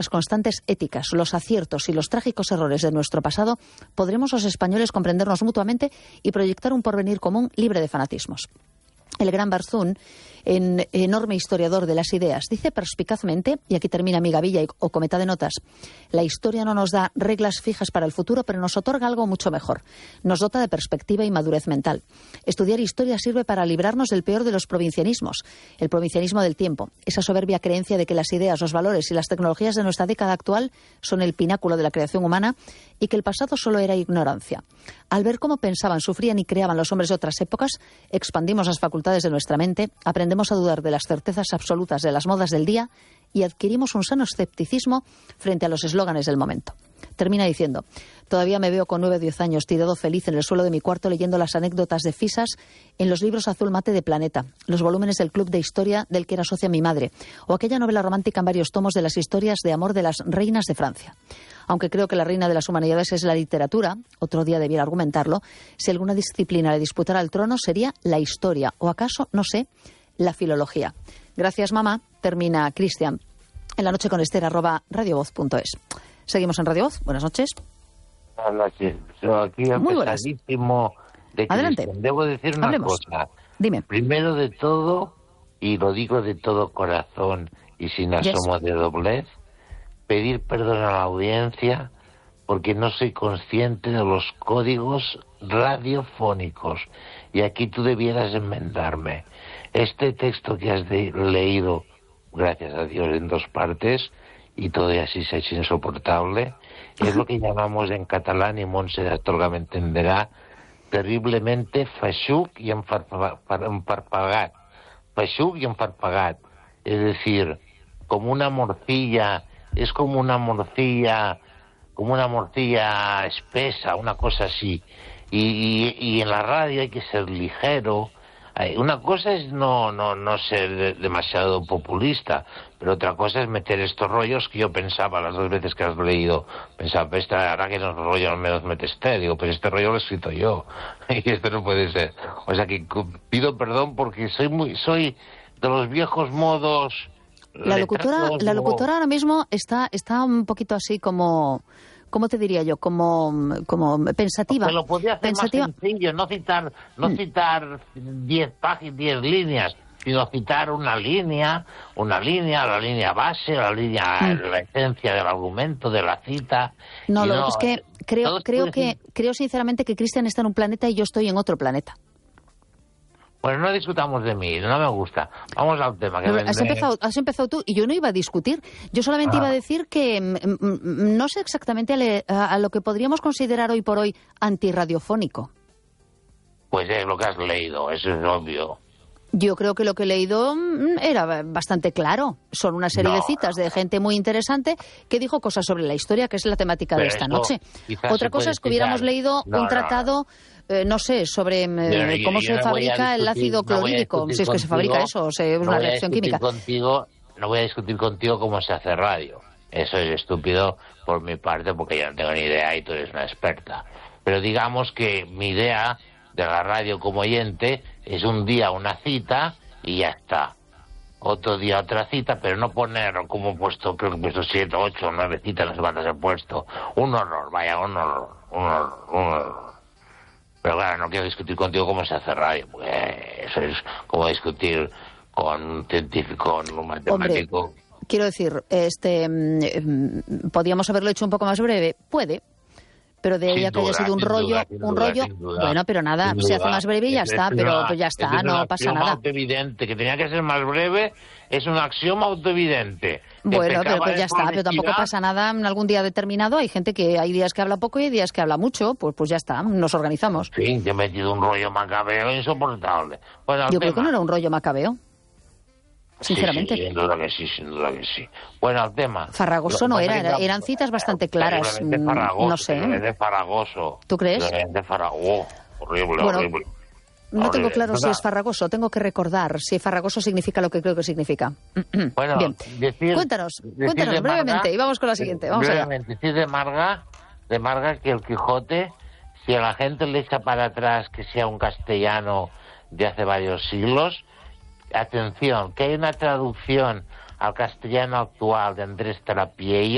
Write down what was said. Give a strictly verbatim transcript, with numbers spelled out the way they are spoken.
constantes éticas, los aciertos y los trágicos errores de nuestro pasado, podremos los españoles comprendernos mutuamente y proyectar un porvenir común libre de fanatismos. El gran Barzún, en enorme historiador de las ideas, dice perspicazmente, y aquí termina mi gavilla o cometa de notas: la historia no nos da reglas fijas para el futuro, pero nos otorga algo mucho mejor. Nos dota de perspectiva y madurez mental. Estudiar historia sirve para librarnos del peor de los provincianismos, el provincianismo del tiempo, esa soberbia creencia de que las ideas, los valores y las tecnologías de nuestra década actual son el pináculo de la creación humana y que el pasado solo era ignorancia. Al ver cómo pensaban, sufrían y creaban los hombres de otras épocas, expandimos las facultades de nuestra mente, aprendemos a dudar de las certezas absolutas de las modas del día y adquirimos un sano escepticismo frente a los eslóganes del momento. Termina diciendo: todavía me veo con nueve o diez años tirado feliz en el suelo de mi cuarto leyendo las anécdotas de Fisas en los libros azul mate de Planeta, los volúmenes del Club de Historia del que era socia mi madre, o aquella novela romántica en varios tomos de las historias de amor de las reinas de Francia. Aunque creo que la reina de las humanidades es la literatura, otro día debiera argumentarlo, si alguna disciplina le disputara el trono sería la historia, o acaso, no sé, la filología. Gracias, mamá. Termina Cristian en la noche con Esther, arroba radiovoz punto es. Seguimos en Radio Voz. Buenas noches. Buenas noches. Yo aquí Muy buenas. De Adelante. Debo decir una Hablemos. cosa. Dime. Primero de todo, y lo digo de todo corazón y sin asomo yes. de doblez, pedir perdón a la audiencia porque no soy consciente de los códigos radiofónicos. Y aquí tú debieras enmendarme. Este texto que has de, leído, gracias a Dios, en dos partes, y todavía así se ha hecho insoportable, es lo que llamamos en catalán, y Montse de Astorga me entenderá, terriblemente feixuc y emparpagat. Feixuc y emparpagat. Es decir, como una morcilla, es como una morcilla, como una morcilla espesa, una cosa así. Y, y, y en la radio hay que ser ligero. Una cosa es no no no ser demasiado populista, pero otra cosa es meter estos rollos que yo pensaba las dos veces que has leído, pensaba, pues esta, ahora que esos rollos me los metes usted, digo, pues este rollo lo he escrito yo, y esto no puede ser. O sea que pido perdón porque soy muy soy de los viejos modos. La locutora, la locutora ahora mismo está está un poquito así como... ¿Cómo te diría yo? Como, como pensativa. Se lo podía hacer pensativa. Más sencillo, no citar no mm. citar diez páginas, diez líneas, sino citar una línea, una línea, la línea base, la línea, mm. la esencia del argumento, de la cita. No, lo no, es que creo, creo que creo sinceramente que Cristian está en un planeta y yo estoy en otro planeta. Bueno, no discutamos de mí, no me gusta. Vamos al tema. Que has, empezado, has empezado tú y yo no iba a discutir. Yo solamente ah. iba a decir que mm, no sé exactamente a, le, a lo que podríamos considerar hoy por hoy antirradiofónico. Pues es lo que has leído, eso es obvio. Yo creo que lo que he leído era bastante claro. Son una serie no, de citas no. de gente muy interesante que dijo cosas sobre la historia, que es la temática Pero de esta noche. Otra cosa es que citar. hubiéramos leído no, un tratado... No. Eh, no sé, sobre Pero eh, cómo yo, yo se no fabrica discutir, el ácido clorhídrico, no si es que se fabrica eso, o sea, es una no reacción química. Contigo, no voy a discutir contigo cómo se hace radio. Eso es estúpido por mi parte, porque yo no tengo ni idea y tú eres una experta. Pero digamos que mi idea de la radio como oyente es un día una cita y ya está. Otro día otra cita, pero no poner como he puesto, creo que he puesto siete, ocho, nueve citas, no sé cuántas he puesto. Un horror, vaya, un horror, un horror, un horror. Pero claro, no quiero discutir contigo cómo se hace radio, porque eso es como discutir con un científico, con un matemático. Hombre, quiero decir, este, eh, ¿podíamos haberlo hecho un poco más breve? Puede, pero de ella que haya sido un rollo, duda, un duda, rollo, bueno, pero nada, se hace más breve y ya está, pero pues ya está, no pasa nada. Autoevidente, que tenía que ser más breve, es un axioma autoevidente. Bueno, pero pues ya está, pero tampoco pasa nada en algún día determinado. Hay gente que hay días que habla poco y hay días que habla mucho, pues pues ya está, nos organizamos. Sí, que he metido un rollo macabeo insoportable. Bueno, yo tema. creo que no era un rollo macabeo. Sinceramente. Sí, sí, sin duda que sí, sin duda que sí. Bueno, al tema. Farragoso no era, era, eran citas bastante claras. Farragoso, no sé. De Farragoso. ¿Tú crees? De Farragoso. Horrible, bueno, horrible. No horrible. tengo claro ¿verdad? Si es farragoso, tengo que recordar si farragoso significa lo que creo que significa. Bueno, bien. Decir, cuéntanos, decir cuéntanos de brevemente Marga, y vamos con la siguiente. Vamos brevemente, allá. decir de Marga, de Marga que el Quijote, si a la gente le echa para atrás que sea un castellano de hace varios siglos, atención, que hay una traducción al castellano actual de Andrés Trapiello